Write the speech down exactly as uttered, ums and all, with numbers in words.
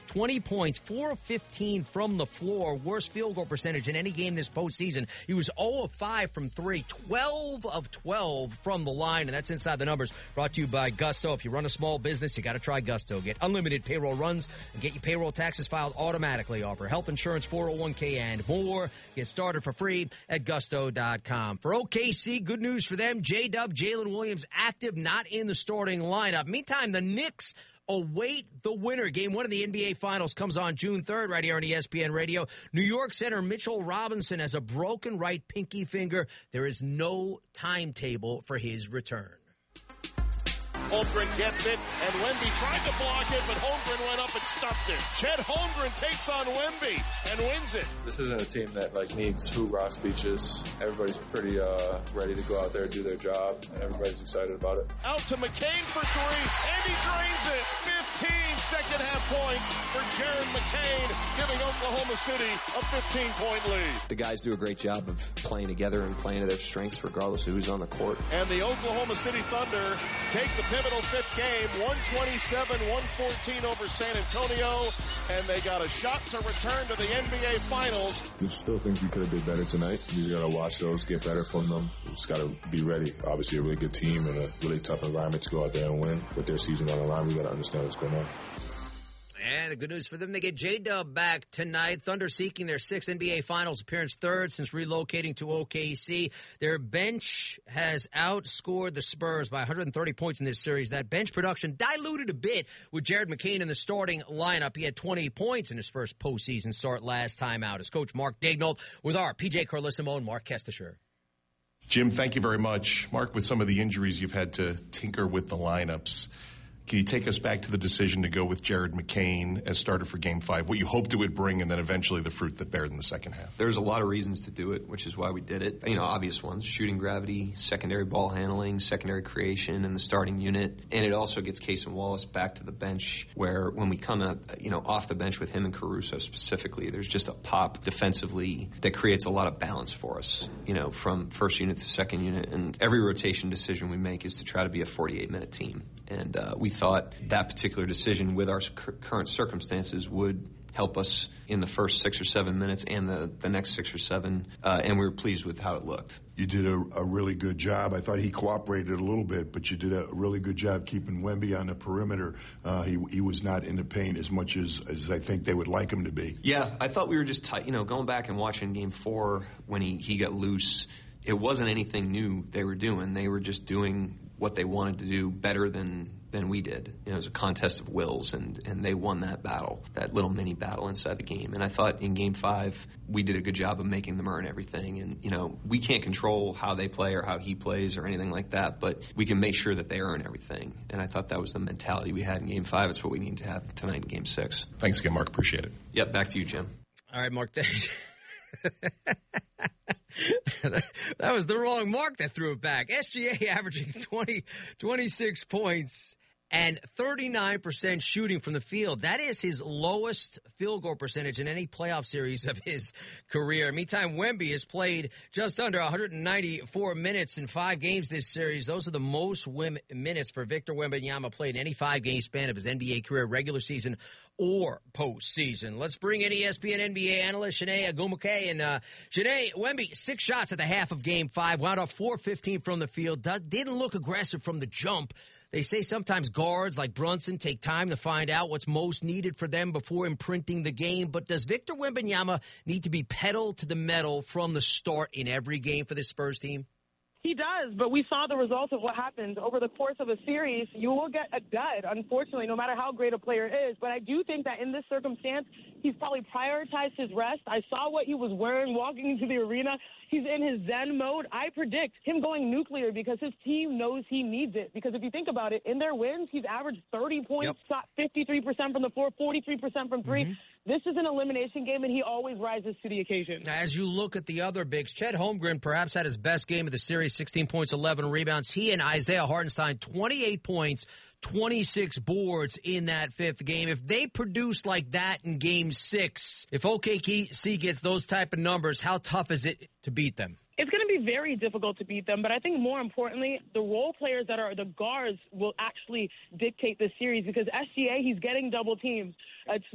twenty points, four of fifteen from the floor, worst field goal percentage in any game this postseason. He was zero of five from three, twelve of twelve from the line, and that's inside the numbers. Brought to you by Gusto. If you run a small business, you got to try Gusto. Get unlimited payroll runs and get your payroll taxes filed automatically. Offer health insurance, four oh one k, and more. Get started for free at gusto dot com. For O K C, good news for them. J-Dub, Jalen Williams active, not in the starting lineup. Meantime, the Knicks await the winner. Game one of the N B A Finals comes on June third right here on E S P N Radio. New York center Mitchell Robinson has a broken right pinky finger. There is no timetable for his return. Holmgren gets it, and Wemby tried to block it, but Holmgren went up and stuffed it. Chet Holmgren takes on Wemby and wins it. This isn't a team that like needs hoorah speeches. Everybody's pretty uh, ready to go out there and do their job, and everybody's excited about it. Out to McCain for three, and he drains it. fifteen second half points for Jared McCain, giving Oklahoma City a fifteen-point lead. The guys do a great job of playing together and playing to their strengths regardless of who's on the court. And the Oklahoma City Thunder take the pivotal fifth game, one twenty-seven one fourteen over San Antonio, and they got a shot to return to the N B A Finals. We still think we could have been better tonight. We got to watch those, get better from them. We just got to be ready. Obviously, a really good team and a really tough environment to go out there and win. With their season on the line, we got to understand what's going on. And the good news for them, they get J-Dub back tonight. Thunder seeking their sixth N B A Finals appearance, third since relocating to O K C. Their bench has outscored the Spurs by one hundred thirty points in this series. That bench production diluted a bit with Jared McCain in the starting lineup. He had twenty points in his first postseason start last time out. As Coach Mark Daigneault with our P J Carlissimo and Mark Kestisher. Jim, thank you very much. Mark, with some of the injuries you've had to tinker with the lineups, can you take us back to the decision to go with Jared McCain as starter for Game five, what you hoped it would bring, and then eventually the fruit that bared in the second half? There's a lot of reasons to do it, which is why we did it. You know, obvious ones, shooting gravity, secondary ball handling, secondary creation in the starting unit. And it also gets Case and Wallace back to the bench, where when we come out, you know, off the bench with him and Caruso specifically, there's just a pop defensively that creates a lot of balance for us, you know, from first unit to second unit. And every rotation decision we make is to try to be a forty-eight minute team. And uh, we thought that particular decision with our current circumstances would help us in the first six or seven minutes and the, the next six or seven, uh, and we were pleased with how it looked. You did a, a really good job. I thought he cooperated a little bit, but you did a really good job keeping Wemby on the perimeter. Uh, he he was not in the paint as much as, as I think they would like him to be. Yeah, I thought we were just tight. You know, going back and watching Game four when he, he got loose, it wasn't anything new they were doing. They were just doing what they wanted to do better than than we did. You know, it was a contest of wills, and, and they won that battle, that little mini battle inside the game. And I thought in Game five, we did a good job of making them earn everything. And, you know, we can't control how they play or how he plays or anything like that, but we can make sure that they earn everything. And I thought that was the mentality we had in Game five. It's what we need to have tonight in Game six. Thanks again, Mark. Appreciate it. Yep, back to you, Jim. All right, Mark. That was the wrong Mark that threw it back. S G A averaging twenty, twenty-six points and thirty-nine percent shooting from the field. That is his lowest field goal percentage in any playoff series of his career. Meantime, Wemby has played just under one hundred ninety-four minutes in five games this series. Those are the most wim- minutes for Victor Wembanyama played in any five-game span of his N B A career, regular season or postseason. Let's bring in E S P N N B A analyst Chiney Ogwumike. And uh, Chiney, Wemby, six shots at the half of Game five, wound up four fifteen from the field. Didn't look aggressive from the jump. They say sometimes guards like Brunson take time to find out what's most needed for them before imprinting the game. But does Victor Wembanyama need to be pedal to the metal from the start in every game for this Spurs team? He does, but we saw the results of what happens over the course of a series. You will get a dud, unfortunately, no matter how great a player is. But I do think that in this circumstance, he's probably prioritized his rest. I saw what he was wearing walking into the arena. He's in his Zen mode. I predict him going nuclear because his team knows he needs it. Because if you think about it, in their wins, he's averaged thirty points, yep. shot fifty-three percent from the floor, forty-three percent from three. Mm-hmm. This is an elimination game, and he always rises to the occasion. As you look at the other bigs, Chet Holmgren perhaps had his best game of the series, sixteen points, eleven rebounds. He and Isaiah Hartenstein, twenty-eight points, twenty-six boards in that fifth game. If they produce like that in Game six, if O K C gets those type of numbers, how tough is it to beat them? It's going to be very difficult to beat them, but I think more importantly, the role players that are the guards will actually dictate the series because S G A, he's getting double teams. It's